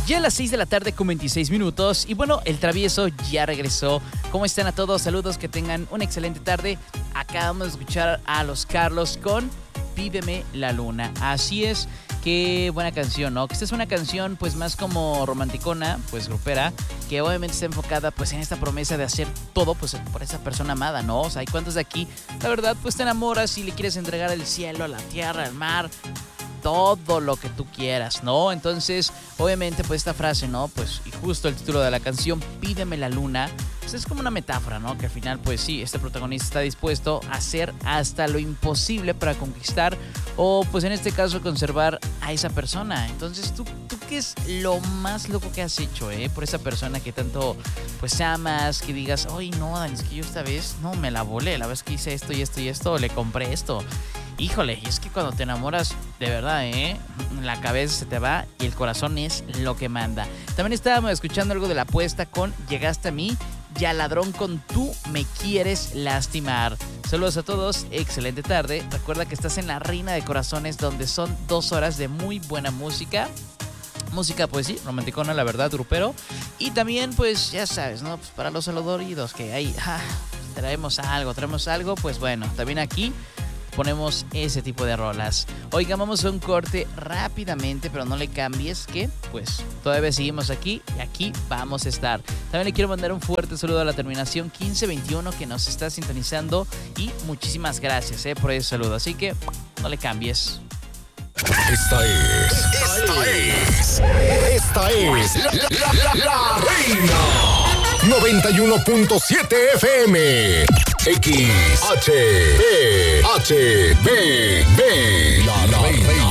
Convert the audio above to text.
Ya a las 6 de la tarde con 26 minutos. Y bueno, el travieso ya regresó. ¿Cómo están a todos? Saludos, que tengan una excelente tarde. Acabamos de escuchar a Los Carlos con Pídeme la Luna. Así es, qué buena canción, ¿no? Que esta es una canción pues más como romanticona, pues grupera, que obviamente está enfocada pues en esta promesa de hacer todo pues por esa persona amada, ¿no? O sea, ¿hay cuántos de aquí, la verdad, pues te enamoras y le quieres entregar el cielo, la tierra, el mar, todo lo que tú quieras, ¿no? Entonces, obviamente, pues esta frase, ¿no? Pues, y justo el título de la canción, Pídeme la Luna, pues es como una metáfora, ¿no? Que al final, pues sí, este protagonista está dispuesto a hacer hasta lo imposible para conquistar o, pues en este caso, conservar a esa persona. Entonces, ¿tú qué es lo más loco que has hecho, por esa persona que tanto, pues, amas, que digas, ay, no, Dani, es que yo esta vez, no, me la volé, la vez que hice esto y esto y esto, le compré esto. Híjole, y es que cuando te enamoras, de verdad, la cabeza se te va y el corazón es lo que manda. También estábamos escuchando algo de La Apuesta con Llegaste a mí, Ya Ladrón con Tú me quieres lastimar. Saludos a todos, excelente tarde. Recuerda que estás en La Reina de Corazones, donde son 2 horas de muy buena música. Música, pues sí, romanticona, la verdad, grupero. Y también, pues, ya sabes, ¿no? Pues para los saludoridos que ahí traemos algo, pues bueno, también aquí ponemos ese tipo de rolas. Oigan, vamos a un corte rápidamente, pero no le cambies, que pues todavía seguimos aquí y aquí vamos a estar. También le quiero mandar un fuerte saludo a la terminación 1521 que nos está sintonizando y muchísimas gracias por ese saludo. Así que no le cambies. Esta es la Reina 91.7 FM XHB La Reina.